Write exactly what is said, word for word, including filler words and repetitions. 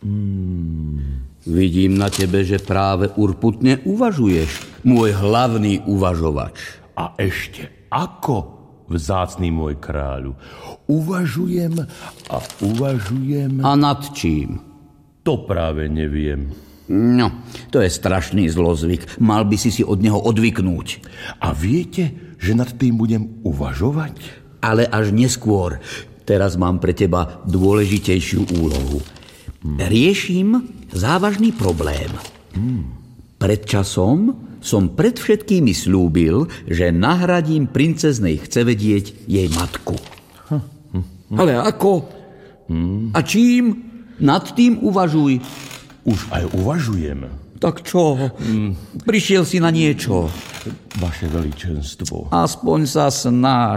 Hmm. Vidím na tebe, že práve urputne uvažuješ, môj hlavný uvažovač. A ešte ako, vzácný môj kráľu, uvažujem a uvažujem... A nad čím? To práve neviem. No, to je strašný zlozvyk. Mal by si si od neho odvyknúť. A viete, že nad tým budem uvažovať? Ale až neskôr. Teraz mám pre teba dôležitejšiu úlohu. Hmm. Riešim závažný problém. Hmm. Pred časom som pred všetkými slúbil, že nahradím princeznej chcevedieť jej matku. Hm. Hm. Ale ako? Hmm. A čím? Nad tým uvažuj. Už aj uvažujem. Tak čo? Hmm. Prišiel si na niečo. Vaše veličenstvo. Aspoň sa snáš.